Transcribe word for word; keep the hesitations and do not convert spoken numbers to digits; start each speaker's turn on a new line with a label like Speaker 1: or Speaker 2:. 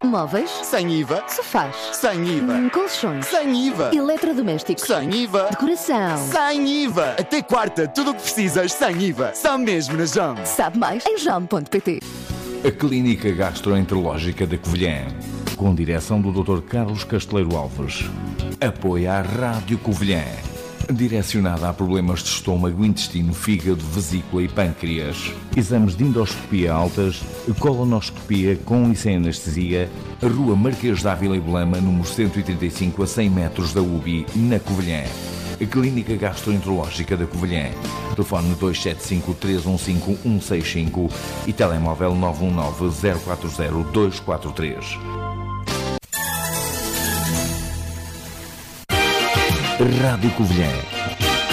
Speaker 1: Móveis?
Speaker 2: Sem I V A.
Speaker 1: Sofás?
Speaker 2: Sem I V A.
Speaker 1: Hum, colchões?
Speaker 2: Sem I V A.
Speaker 1: Eletrodomésticos?
Speaker 2: Sem I V A.
Speaker 1: Decoração?
Speaker 2: Sem I V A. Até quarta, tudo o que precisas sem I V A. Só mesmo na Jam.
Speaker 1: Sabe mais em jam ponto pt.
Speaker 3: A Clínica Gastroenterológica da Covilhã, com direção do doutor Carlos Casteleiro Alves. Apoia a Rádio Covilhã. Direcionada a problemas de estômago, intestino, fígado, vesícula e pâncreas. Exames de endoscopia altas, colonoscopia com e sem anestesia. Rua Marquês de Ávila e Belema, número cento e trinta e cinco, a cem metros da U B I, na Covilhã. A Clínica Gastroenterológica da Covilhã. Telefone dois sete cinco, três um cinco, um seis cinco e telemóvel nove um nove, zero quatro zero, dois quatro três. Rádio Covilhã,